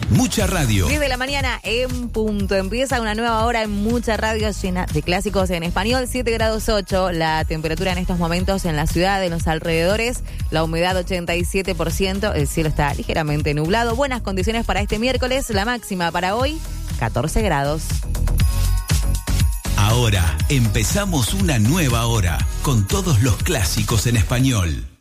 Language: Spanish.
Mucha Radio. 10 de la mañana en punto. Empieza una nueva hora en Mucha Radio llena de clásicos en español. 7 grados 8 la temperatura en estos momentos en la ciudad, en los alrededores. La humedad 87%. El cielo está ligeramente nublado. Buenas condiciones para este miércoles. La máxima para hoy, 14 grados. Ahora empezamos una nueva hora con todos los clásicos en español.